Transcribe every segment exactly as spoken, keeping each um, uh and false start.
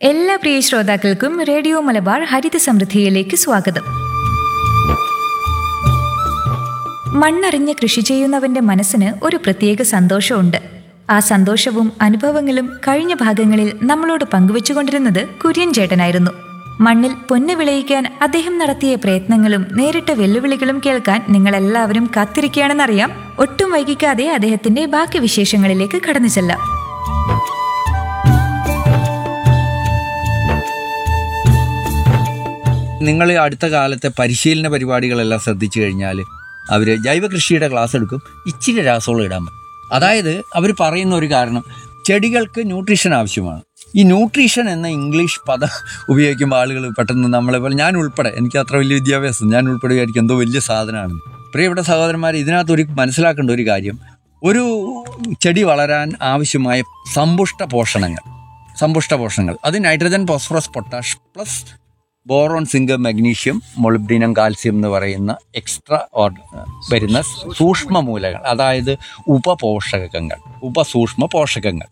എല്ലാ പ്രിയ ശ്രോതാക്കൾക്കും റേഡിയോ മലബാർ ഹരിത സമൃദ്ധിയിലേക്ക് സ്വാഗതം. മണ്ണറിഞ്ഞ് കൃഷി ചെയ്യുന്നവന്റെ മനസ്സിന് ഒരു പ്രത്യേക സന്തോഷമുണ്ട്. ആ സന്തോഷവും അനുഭവങ്ങളും കഴിഞ്ഞ ഭാഗങ്ങളിൽ നമ്മളോട് പങ്കുവെച്ചുകൊണ്ടിരുന്നത് കുര്യൻ ചേട്ടനായിരുന്നു. മണ്ണിൽ പൊന്ന് വിളയിക്കാൻ അദ്ദേഹം നടത്തിയ പ്രയത്നങ്ങളും നേരിട്ട വെല്ലുവിളികളും കേൾക്കാൻ നിങ്ങളെല്ലാവരും കാത്തിരിക്കുകയാണെന്നറിയാം. ഒട്ടും വൈകിക്കാതെ അദ്ദേഹത്തിന്റെ ബാക്കി വിശേഷങ്ങളിലേക്ക് കടന്നു ചെല്ലാം. നിങ്ങൾ അടുത്ത കാലത്തെ പരിശീലന പരിപാടികളെല്ലാം ശ്രദ്ധിച്ചു കഴിഞ്ഞാൽ അവർ ജൈവ കൃഷിയുടെ ക്ലാസ് എടുക്കും, ഇച്ചിരി രാസവളം ഇടാൻ പറ്റും. അതായത് അവർ പറയുന്ന ഒരു കാരണം, ചെടികൾക്ക് ന്യൂട്രീഷൻ ആവശ്യമാണ്. ഈ ന്യൂട്രീഷൻ എന്ന ഇംഗ്ലീഷ് പദം ഉപയോഗിക്കുമ്പോൾ ആളുകൾ പെട്ടെന്ന് നമ്മളെ പോലെ, ഞാൻ ഉൾപ്പെടെ, എനിക്ക് അത്ര വലിയ വിദ്യാഭ്യാസം, ഞാൻ ഉൾപ്പെടെ വിചാരിക്കും എന്തോ വലിയ സാധനമാണ്. പ്രിയപ്പെട്ട സഹോദരന്മാർ, ഇതിനകത്തൊരു മനസ്സിലാക്കേണ്ട ഒരു കാര്യം, ഒരു ചെടി വളരാൻ ആവശ്യമായ സമ്പുഷ്ട പോഷണങ്ങൾ സമ്പുഷ്ട പോഷണങ്ങൾ അത് nitrogen, phosphorus, potash plus boron, zinc, magnesium, മൊളിബ്ഡിനം, calcium എന്ന് പറയുന്ന എക്സ്ട്രാ വരുന്ന സൂക്ഷ്മ മൂലകങ്ങൾ, അതായത് ഉപപോഷകങ്ങൾ, ഉപസൂക്ഷ്മ പോഷകങ്ങൾ.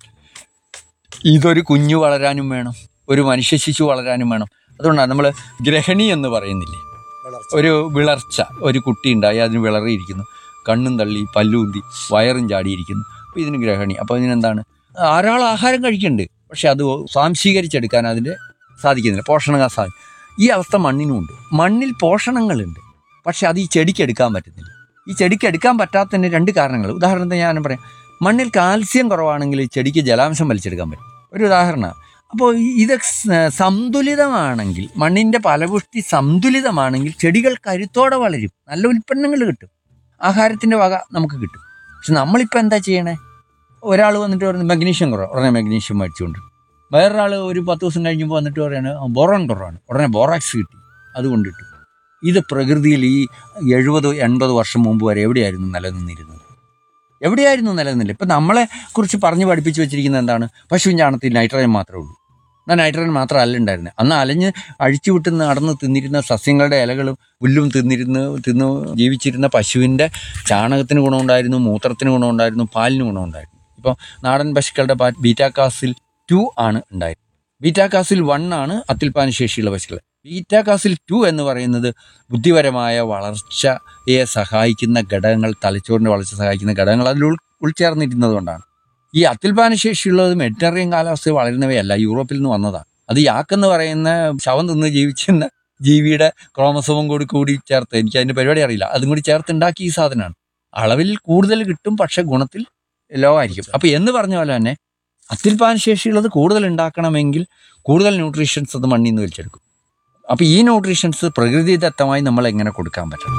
ഇതൊരു കുഞ്ഞു വളരാനും വേണം, ഒരു മനുഷ്യ ശിശു വളരാനും വേണം. അതുകൊണ്ടാണ് നമ്മൾ ഗ്രഹണി എന്ന് പറയുന്നില്ലേ, ഒരു വിളർച്ച, ഒരു കുട്ടി ഉണ്ടായി അതിന് വിളറിയിരിക്കുന്നു, കണ്ണും തള്ളി പല്ലൂന്തി വയറും ചാടിയിരിക്കുന്നു, അപ്പോൾ ഇതിന് ഗ്രഹണി. അപ്പോൾ ഇതിനെന്താണ്, ധാരാളം ആഹാരം കഴിക്കുന്നുണ്ട്, പക്ഷെ അത് സ്വാംശീകരിച്ചെടുക്കാൻ അതിൻ്റെ സാധിക്കുന്നില്ല, പോഷണങ്ങൾ സാധിക്കും. ഈ അവസ്ഥ മണ്ണിനുമുണ്ട്. മണ്ണിൽ പോഷണങ്ങളുണ്ട്, പക്ഷെ അത് ഈ ചെടിക്ക് എടുക്കാൻ പറ്റുന്നില്ല. ഈ ചെടിക്ക് എടുക്കാൻ പറ്റാത്തതിന് രണ്ട് കാരണങ്ങൾ. ഉദാഹരണത്തിന് ഞാൻ പറയാം, മണ്ണിൽ കാൽസ്യം കുറവാണെങ്കിൽ ചെടിക്ക് ജലാംശം വലിച്ചെടുക്കാൻ പറ്റും, ഒരു ഉദാഹരണമാണ്. അപ്പോൾ ഇത് സന്തുലിതമാണെങ്കിൽ, മണ്ണിൻ്റെ ഫലപുഷ്ടി സന്തുലിതമാണെങ്കിൽ ചെടികൾ കരുത്തോടെ വളരും, നല്ല ഉൽപ്പന്നങ്ങൾ കിട്ടും, ആഹാരത്തിൻ്റെ വക നമുക്ക് കിട്ടും. പക്ഷെ നമ്മളിപ്പോൾ എന്താ ചെയ്യണേ, ഒരാൾ വന്നിട്ട് പറയുന്നത് മഗ്നീഷ്യം കുറവ്, ഉടനെ മഗ്നീഷ്യം മേടിച്ചുകൊണ്ട്, വേറൊരാൾ ഒരു പത്ത് ദിവസം കഴിഞ്ഞപ്പോൾ വന്നിട്ട് പറയാണ് ബോറോൺ കുറവാണ്, ഉടനെ ബോറാക്സ് കിട്ടി, അതുകൊണ്ടിട്ടു. ഇത് പ്രകൃതിയിൽ ഈ എഴുപത് എൺപത് വർഷം മുമ്പ് വരെ എവിടെയായിരുന്നു നിലനിന്നിരുന്നത്? എവിടെയായിരുന്നു നിലനിന്നില്ല. ഇപ്പം നമ്മളെ കുറിച്ച് പറഞ്ഞ് പഠിപ്പിച്ച് വെച്ചിരിക്കുന്നത് എന്താണ്, പശുവിൻ ചാണത്തിൽ നൈട്രജൻ മാത്രമേ ഉള്ളൂ. എന്നാൽ നൈട്രജൻ മാത്രം അല്ല ഉണ്ടായിരുന്നത്. അന്ന് അലഞ്ഞ് അഴിച്ചു വിട്ട് നടന്ന് തിന്നിരുന്ന സസ്യങ്ങളുടെ ഇലകളും പുല്ലും തിന്നിരുന്ന് തിന്ന് ജീവിച്ചിരുന്ന പശുവിൻ്റെ ചാണകത്തിന് ഗുണമുണ്ടായിരുന്നു, മൂത്രത്തിന് ഗുണമുണ്ടായിരുന്നു, പാലിന് ഗുണമുണ്ടായിരുന്നു. ഇപ്പോൾ നാടൻ പശുക്കളുടെ പാൽ ബീറ്റാകാസിൽ ടു ആണ് ഉണ്ടായിരുന്നത്. ബീറ്റാകാസിൽ വൺ ആണ് അത്യുൽപാദന ശേഷിയുള്ള പശുക്കൾ. ബീറ്റാകാസിൽ ടു എന്ന് പറയുന്നത് ബുദ്ധിപരമായ വളർച്ചയെ സഹായിക്കുന്ന ഘടകങ്ങൾ, തലച്ചോറിൻ്റെ വളർച്ച സഹായിക്കുന്ന ഘടകങ്ങൾ അതിൽ ഉൾ ഉൾച്ചേർന്നിരുന്നത് കൊണ്ടാണ്. ഈ അത്യുൽപാദന ശേഷിയുള്ളത് മെഡിറ്ററേനിയൻ കാലാവസ്ഥയിൽ വളരുന്നവയല്ല, യൂറോപ്പിൽ നിന്ന് വന്നതാണ്. അത് യാക്കെന്ന് പറയുന്ന ശവം തിന്ന് ജീവിച്ചിരുന്ന ജീവിയുടെ ക്രോമസോമും കൂടി കൂടി ചേർത്ത്, എനിക്ക് അതിൻ്റെ പരിപാടി അറിയില്ല, അതും കൂടി ചേർത്ത് ഉണ്ടാക്കി ഈ സാധനമാണ്. അളവിൽ കൂടുതൽ കിട്ടും, പക്ഷെ ഗുണത്തിൽ ലോ ആയിരിക്കും. അപ്പോൾ എന്ന് പറഞ്ഞ പോലെ തന്നെ അത്യുൽപാദന ശേഷിയുള്ളത് കൂടുതൽ ഉണ്ടാക്കണമെങ്കിൽ കൂടുതൽ ന്യൂട്രീഷൻസ് അത് മണ്ണിൽ നിന്ന് വലിച്ചെടുക്കും. അപ്പോൾ ഈ ന്യൂട്രീഷൻസ് പ്രകൃതിദത്തമായി നമ്മൾ എങ്ങനെ കൊടുക്കാൻ പറ്റണം?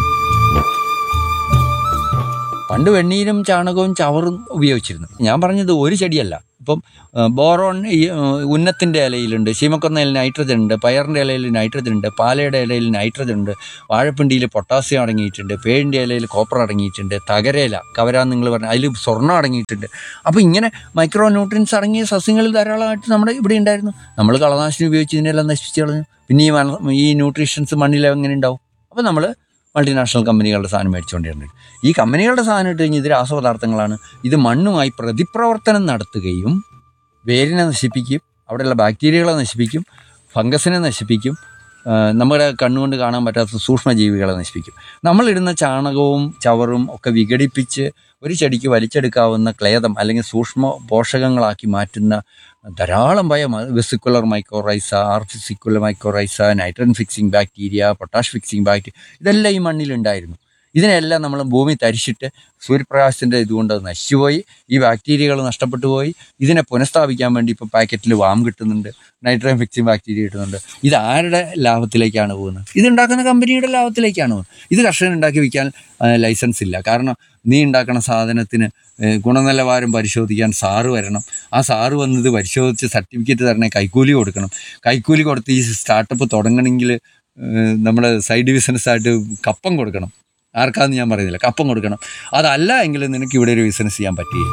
പണ്ട് വെണ്ണീരും ചാണകവും ചവറും ഉപയോഗിച്ചിരുന്നു. ഞാൻ പറഞ്ഞത് ഒരു ചെടിയല്ല. ഇപ്പം ബോറോൺ ഈ ഉന്നത്തിൻ്റെ ഇലയിലുണ്ട്, ശീമക്കൊന്നയിൽ നൈട്രജൻ ഉണ്ട്, പയറിൻ്റെ ഇലയിൽ നൈട്രജൻ ഉണ്ട്, പാലയുടെ ഇലയിൽ നൈട്രജൻ ഉണ്ട്, വാഴപ്പിണ്ടിയിൽ പൊട്ടാസ്യം അടങ്ങിയിട്ടുണ്ട്, പേഴിൻ്റെ ഇലയിൽ കോപ്പർ അടങ്ങിയിട്ടുണ്ട്, തകരയില കവരാന്ന് നിങ്ങൾ പറഞ്ഞാൽ അതിൽ സ്വർണ്ണം അടങ്ങിയിട്ടുണ്ട്. അപ്പോൾ ഇങ്ങനെ മൈക്രോ ന്യൂട്രിയൻസ് അടങ്ങിയ സസ്യങ്ങളിൽ ധാരാളമായിട്ട് നമ്മുടെ ഇവിടെ ഉണ്ടായിരുന്നു. നമ്മൾ കളനാശിനി ഉപയോഗിച്ച് ഇതിനെല്ലാം നശിപ്പിച്ച് കളഞ്ഞു. പിന്നെ ഈ ഈ ന്യൂട്രീഷൻസ് മണ്ണിൽ എങ്ങനെ ഉണ്ടാവും? അപ്പോൾ നമ്മൾ മൾട്ടിനാഷണൽ കമ്പനികളുടെ സാധനം മേടിച്ചുകൊണ്ടിരുന്നത്. ഈ കമ്പനികളുടെ സാധനം ഇട്ട് കഴിഞ്ഞാൽ ഇത് രാസപദാർത്ഥങ്ങളാണ്. ഇത് മണ്ണുമായി പ്രതിപ്രവർത്തനം നടത്തുകയും വേരിനെ നശിപ്പിക്കും, അവിടെയുള്ള ബാക്ടീരിയകളെ നശിപ്പിക്കും, ഫംഗസിനെ നശിപ്പിക്കും, നമ്മുടെ കണ്ണുകൊണ്ട് കാണാൻ പറ്റാത്ത സൂക്ഷ്മജീവികളെ നശിപ്പിക്കും. നമ്മളിടുന്ന ചാണകവും ചവറും ഒക്കെ വിഘടിപ്പിച്ച് ഒരു ചെടിക്ക് വലിച്ചെടുക്കാവുന്ന ക്ലേദം അല്ലെങ്കിൽ സൂക്ഷ്മ പോഷകങ്ങളാക്കി മാറ്റുന്ന ധാരാളം ഭയം, vesicular mycorrhiza, ആർഫിസിക്കുലർ mycorrhiza, nitrogen fixing bacteria, potash fixing bacteria, ഇതെല്ലാം ഈ മണ്ണിലുണ്ടായിരുന്നു. ഇതിനെല്ലാം നമ്മൾ ഭൂമി തരിച്ചിട്ട് സൂര്യപ്രകാശത്തിൻ്റെ ഇതുകൊണ്ട് അത് നശിച്ചുപോയി, ഈ ബാക്ടീരിയകൾ നഷ്ടപ്പെട്ടു പോയി. ഇതിനെ പുനഃസ്ഥാപിക്കാൻ വേണ്ടി ഇപ്പോൾ പാക്കറ്റിൽ വാം കിട്ടുന്നുണ്ട്, നൈട്രജൻ ഫിക്സിംഗ് ബാക്ടീരിയ കിട്ടുന്നുണ്ട്. ഇത് ആരുടെ ലാഭത്തിലേക്കാണ് പോകുന്നത്? ഇതുണ്ടാക്കുന്ന കമ്പനിയുടെ ലാഭത്തിലേക്കാണ് പോകുന്നത്. ഇത് കർഷകൻ ഉണ്ടാക്കി വിൽക്കാൻ ലൈസൻസ് ഇല്ല. കാരണം നീ ഉണ്ടാക്കുന്ന സാധനത്തിന് ഗുണനിലവാരം പരിശോധിക്കാൻ സാറ് വരണം. ആ സാറ് വന്നത് പരിശോധിച്ച് സർട്ടിഫിക്കറ്റ് തരണേ, കൈക്കൂലി കൊടുക്കണം. കൈക്കൂലി കൊടുത്ത് ഈ സ്റ്റാർട്ടപ്പ് തുടങ്ങണമെങ്കിൽ നമ്മുടെ സൈഡ് ബിസിനസ്സായിട്ട് കപ്പം കൊടുക്കണം. ആർക്കാന്ന് ഞാൻ പറയുന്നില്ല, കപ്പം കൊടുക്കണം. അതല്ല എങ്കിൽ നിനക്ക് ഇവിടെ ഒരു ബിസിനസ് ചെയ്യാൻ പറ്റില്ല.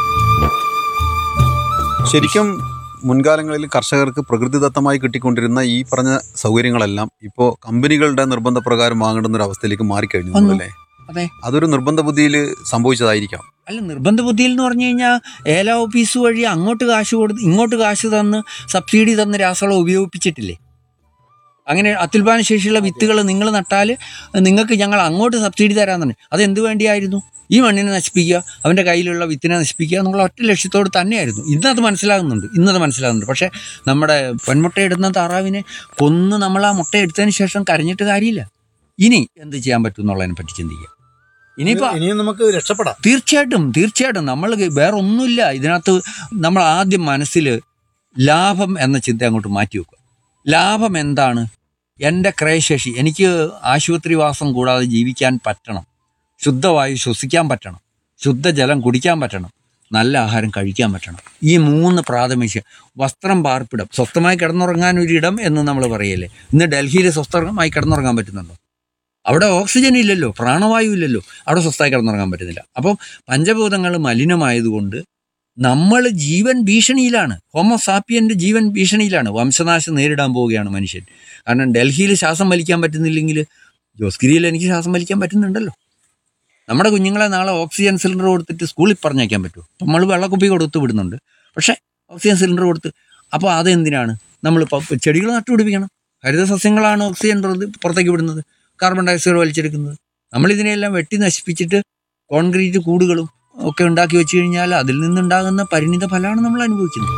ശരിക്കും മുൻകാലങ്ങളിൽ കർഷകർക്ക് പ്രകൃതിദത്തമായി കിട്ടിക്കൊണ്ടിരുന്ന ഈ പറഞ്ഞ സൗകര്യങ്ങളെല്ലാം ഇപ്പോൾ കമ്പനികളുടെ നിർബന്ധപ്രകാരം വാങ്ങേണ്ടുന്ന ഒരു അവസ്ഥയിലേക്ക് മാറിക്കഴിഞ്ഞു അല്ലേ? അതെ. അതൊരു നിർബന്ധ ബുദ്ധിയിൽ സംഭവിച്ചതായിരിക്കാം. അല്ല, നിർബന്ധ ബുദ്ധിയിൽ എന്ന് പറഞ്ഞു കഴിഞ്ഞാൽ ഏല ഓഫീസ് വഴി അങ്ങോട്ട് കാശ് കൊടുത്ത് ഇങ്ങോട്ട് കാശ് തന്ന് സബ്സിഡി തന്ന് രാസവളം ഉപയോഗിപ്പിച്ചിട്ടില്ലേ? അങ്ങനെ അത്യുൽപാദന ശേഷിയുള്ള വിത്തുകൾ നിങ്ങൾ നട്ടാൽ നിങ്ങൾക്ക് ഞങ്ങൾ അങ്ങോട്ട് സബ്സിഡി തരാൻ തന്നെ. അതെന്ത് വേണ്ടിയായിരുന്നു? ഈ മണ്ണിനെ നശിപ്പിക്കുക, അവൻ്റെ കയ്യിലുള്ള വിത്തിനെ നശിപ്പിക്കുക എന്നുള്ള ഒറ്റ ലക്ഷ്യത്തോട് തന്നെയായിരുന്നു. ഇന്നത് മനസ്സിലാകുന്നുണ്ട്, ഇന്നത് മനസ്സിലാകുന്നുണ്ട്. പക്ഷേ നമ്മുടെ പെൺമുട്ടയിടുന്ന താറാവിനെ കൊന്ന് നമ്മൾ ആ മുട്ട എടുത്തതിന് ശേഷം കരഞ്ഞിട്ട് കാര്യമില്ല. ഇനി എന്ത് ചെയ്യാൻ പറ്റും എന്നുള്ളതിനെ പറ്റി ചിന്തിക്കുക. ഇനിയിപ്പോൾ ഇനിയും നമുക്ക് രക്ഷപ്പെടാം. തീർച്ചയായിട്ടും തീർച്ചയായിട്ടും നമ്മൾ വേറെ ഒന്നുമില്ല ഇതിനകത്ത്. നമ്മൾ ആദ്യം മനസ്സിൽ ലാഭം എന്ന ചിന്ത അങ്ങോട്ട് മാറ്റി വെക്കുക. ലാഭം എന്താണ്? എൻ്റെ ക്രയശേഷി, എനിക്ക് ആശുപത്രിവാസം കൂടാതെ ജീവിക്കാൻ പറ്റണം, ശുദ്ധവായു ശ്വസിക്കാൻ പറ്റണം, ശുദ്ധജലം കുടിക്കാൻ പറ്റണം, നല്ല ആഹാരം കഴിക്കാൻ പറ്റണം. ഈ മൂന്ന് പ്രാഥമിക, വസ്ത്രം, പാർപ്പിടം, സ്വസ്ഥമായി കിടന്നുറങ്ങാൻ ഒരിടം എന്ന് നമ്മൾ പറയല്ലേ. ഇന്ന് ഡൽഹിയിൽ സ്വസ്ഥമായി കിടന്നുറങ്ങാൻ പറ്റുന്നുണ്ടോ? അവിടെ ഓക്സിജൻ ഇല്ലല്ലോ, പ്രാണവായു ഇല്ലല്ലോ, അവിടെ സ്വസ്ഥമായി കിടന്നുറങ്ങാൻ പറ്റുന്നില്ല. അപ്പം പഞ്ചഭൂതങ്ങൾ മലിനമായതുകൊണ്ട് നമ്മൾ ജീവൻ ഭീഷണിയിലാണ്. ഹോമോസാപ്പിയൻ്റെ ജീവൻ ഭീഷണിയിലാണ്. വംശനാശം നേരിടാൻ പോവുകയാണ് മനുഷ്യൻ. കാരണം ഡൽഹിയിൽ ശ്വാസം വലിക്കാൻ പറ്റുന്നില്ലെങ്കിൽ ജോസ്ഗിരിയിൽ എനിക്ക് ശ്വാസം വലിക്കാൻ പറ്റുന്നുണ്ടല്ലോ. നമ്മുടെ കുഞ്ഞുങ്ങളെ നാളെ ഓക്സിജൻ സിലിണ്ടർ കൊടുത്തിട്ട് സ്കൂളിൽ പറഞ്ഞയക്കാൻ പറ്റുമോ? നമ്മൾ വെള്ളക്കുപ്പി കൊടുത്ത് വിടുന്നുണ്ട്, പക്ഷേ ഓക്സിജൻ സിലിണ്ടർ കൊടുത്ത്. അപ്പോൾ അതെന്തിനാണ്? നമ്മൾ ചെടികൾ നട്ടുപിടിപ്പിക്കണം. ഹരിതസസ്യങ്ങളാണ് ഓക്സിജൻ പുറത്തേക്ക് വിടുന്നത്, കാർബൺ ഡയോക്സൈഡ് വലിച്ചെടുക്കുന്നത്. നമ്മളിതിനെയെല്ലാം വെട്ടി നശിപ്പിച്ചിട്ട് കോൺക്രീറ്റ് കൂടുകളും ഒക്കെ ഉണ്ടാക്കി വെച്ച് കഴിഞ്ഞാൽ അതിൽ നിന്നുണ്ടാകുന്ന പരിണിത ഫലമാണ് നമ്മൾ അനുഭവിക്കുന്നത്.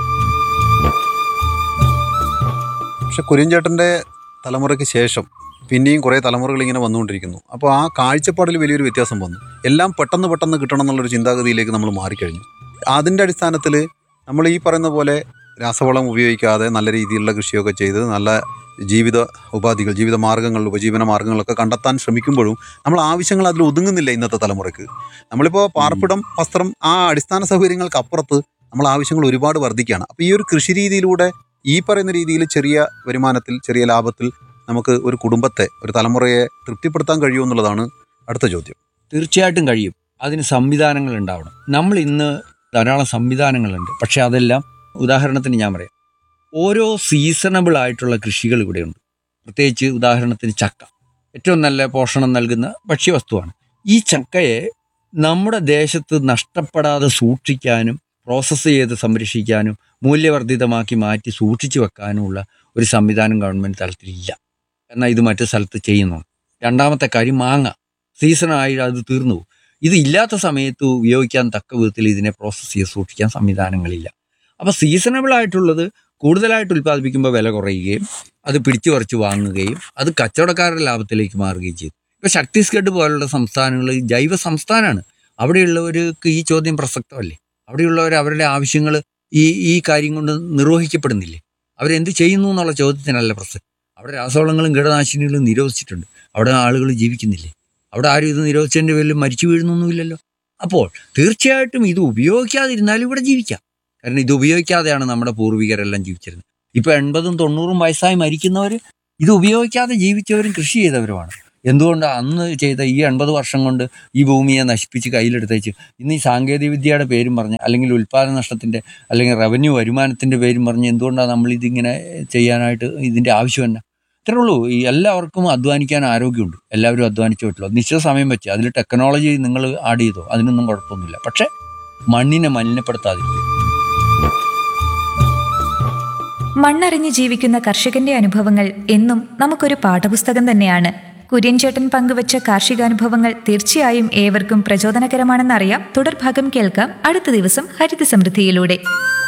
പക്ഷെ കുര്യൻചേട്ടൻ്റെ തലമുറയ്ക്ക് ശേഷം പിന്നെയും കുറേ തലമുറകൾ ഇങ്ങനെ വന്നുകൊണ്ടിരിക്കുന്നു. അപ്പോൾ ആ കാഴ്ചപ്പാടിൽ വലിയൊരു വ്യത്യാസം വന്നു. എല്ലാം പെട്ടെന്ന് പെട്ടെന്ന് കിട്ടണം എന്നുള്ളൊരു ചിന്താഗതിയിലേക്ക് നമ്മൾ മാറിക്കഴിഞ്ഞു. അതിൻ്റെ അടിസ്ഥാനത്തിൽ നമ്മൾ ഈ പറയുന്ന പോലെ രാസവളം ഉപയോഗിക്കാതെ നല്ല രീതിയിലുള്ള കൃഷിയൊക്കെ ചെയ്ത് നല്ല ജീവിത ഉപാധികൾ, ജീവിത മാർഗ്ഗങ്ങൾ, ഉപജീവന മാർഗ്ഗങ്ങളൊക്കെ കണ്ടെത്താൻ ശ്രമിക്കുമ്പോഴും നമ്മൾ ആവശ്യങ്ങൾ അതിൽ ഒതുങ്ങുന്നില്ല ഇന്നത്തെ തലമുറയ്ക്ക്. നമ്മളിപ്പോൾ പാർപ്പിടം, വസ്ത്രം, ആ അടിസ്ഥാന സൗകര്യങ്ങൾക്ക് അപ്പുറത്ത് നമ്മൾ ആവശ്യങ്ങൾ ഒരുപാട് വർദ്ധിക്കുകയാണ്. അപ്പോൾ ഈ ഒരു കൃഷി രീതിയിലൂടെ ഈ പറയുന്ന രീതിയിൽ ചെറിയ വരുമാനത്തിൽ, ചെറിയ ലാഭത്തിൽ നമുക്ക് ഒരു കുടുംബത്തെ, ഒരു തലമുറയെ തൃപ്തിപ്പെടുത്താൻ കഴിയുമോ എന്നുള്ളതാണ് അടുത്ത ചോദ്യം. തീർച്ചയായിട്ടും കഴിയും. അതിന് സംവിധാനങ്ങൾ ഉണ്ടാവണം. നമ്മൾ ഇന്ന് ധാരാളം സംവിധാനങ്ങളുണ്ട്, പക്ഷേ അതെല്ലാം, ഉദാഹരണത്തിന് ഞാൻ പറയാം, ഓരോ സീസണബിൾ ആയിട്ടുള്ള കൃഷികൾ ഇവിടെയുണ്ട്. പ്രത്യേകിച്ച് ഉദാഹരണത്തിന് ചക്ക ഏറ്റവും നല്ല പോഷണം നൽകുന്ന ഭക്ഷ്യവസ്തുവാണ്. ഈ ചക്കയെ നമ്മുടെ ദേശത്ത് നഷ്ടപ്പെടാതെ സൂക്ഷിക്കാനും പ്രോസസ്സ് ചെയ്ത് സംരക്ഷിക്കാനും മൂല്യവർദ്ധിതമാക്കി മാറ്റി സൂക്ഷിച്ചു വെക്കാനുമുള്ള ഒരു സംവിധാനം ഗവൺമെൻറ് തലത്തിലില്ല. എന്നാൽ ഇത് മറ്റു സ്ഥലത്ത് ചെയ്യുന്നു. രണ്ടാമത്തെ കാര്യം, മാങ്ങ സീസണായി അത് തീർന്നു പോകും. ഇത് ഇല്ലാത്ത സമയത്ത് ഉപയോഗിക്കാൻ തക്ക വിധത്തിൽ ഇതിനെ പ്രോസസ്സ് ചെയ്ത് സൂക്ഷിക്കാൻ സംവിധാനങ്ങളില്ല. അപ്പോൾ സീസണബിൾ ആയിട്ടുള്ളത് കൂടുതലായിട്ട് ഉൽപ്പാദിപ്പിക്കുമ്പോൾ വില കുറയുകയും അത് പിടിച്ചു പറിച്ച് വാങ്ങുകയും അത് കച്ചവടക്കാരുടെ ലാഭത്തിലേക്ക് മാറുകയും ചെയ്തു. ഇപ്പോൾ ഛത്തീസ്ഗഡ് പോലുള്ള സംസ്ഥാനങ്ങൾ ജൈവ സംസ്ഥാനമാണ്. അവിടെയുള്ളവർക്ക് ഈ ചോദ്യം പ്രസക്തമല്ലേ? അവിടെയുള്ളവർ അവരുടെ ആവശ്യങ്ങൾ ഈ ഈ കാര്യം കൊണ്ട് നിർവഹിക്കപ്പെടുന്നില്ലേ? അവരെന്ത് ചെയ്യുന്നു എന്നുള്ള ചോദ്യത്തിനല്ല പ്രസക്തി. അവിടെ രാസവളങ്ങളും കീടനാശിനികളും നിരോധിച്ചിട്ടുണ്ട്. അവിടെ ആളുകൾ ജീവിക്കുന്നില്ലേ? അവിടെ ആരും ഇത് നിരോധിച്ചതിൻ്റെ പേരിൽ മരിച്ചു വീഴുന്നൊന്നുമില്ലല്ലോ. അപ്പോൾ തീർച്ചയായിട്ടും ഇത് ഉപയോഗിക്കാതിരുന്നാലും ഇവിടെ ജീവിക്കാം. കാരണം ഇത് ഉപയോഗിക്കാതെയാണ് നമ്മുടെ പൂർവികരെല്ലാം ജീവിച്ചിരുന്നത്. ഇപ്പോൾ എൺപതും തൊണ്ണൂറും വയസ്സായി മരിക്കുന്നവർ ഇത് ഉപയോഗിക്കാതെ ജീവിച്ചവരും കൃഷി ചെയ്തവരുമാണ്. എന്തുകൊണ്ട് അന്ന് ചെയ്ത ഈ എൺപത് വർഷം കൊണ്ട് ഈ ഭൂമിയെ നശിപ്പിച്ച് കയ്യിലെടുത്തേച്ച് ഇന്ന് ഈ സാങ്കേതിക വിദ്യയുടെ പേരും പറഞ്ഞ്, അല്ലെങ്കിൽ ഉൽപ്പാദന നഷ്ടത്തിൻ്റെ, അല്ലെങ്കിൽ റവന്യൂ വരുമാനത്തിൻ്റെ പേരും പറഞ്ഞ് എന്തുകൊണ്ടാണ് നമ്മളിതിങ്ങനെ ചെയ്യാനായിട്ട് ഇതിൻ്റെ ആവശ്യം തന്നെ? ഇത്രേ ഉള്ളൂ. ഈ എല്ലാവർക്കും അധ്വാനിക്കാൻ ആരോഗ്യമുണ്ട്, എല്ലാവരും അധ്വാനിച്ചു പറ്റുള്ളൂ. നിശ്ചിത സമയം വെച്ച് അതിൽ ടെക്നോളജി നിങ്ങൾ ആഡ് ചെയ്തോ, അതിനൊന്നും കുഴപ്പമൊന്നുമില്ല. പക്ഷേ മണ്ണിനെ മലിനപ്പെടുത്താതിരിക്കും. മണ്ണറിഞ്ഞ് ജീവിക്കുന്ന കർഷകന്റെ അനുഭവങ്ങൾ എന്നും നമുക്കൊരു പാഠപുസ്തകം തന്നെയാണ്. കുര്യൻ ചേട്ടൻ പങ്കുവച്ച കാർഷികാനുഭവങ്ങൾ തീർച്ചയായും ഏവർക്കും പ്രചോദനകരമാണെന്നറിയാം. തുടർഭാഗം കേൾക്കാം അടുത്ത ദിവസം ഹരിത സമൃദ്ധിയിലൂടെ.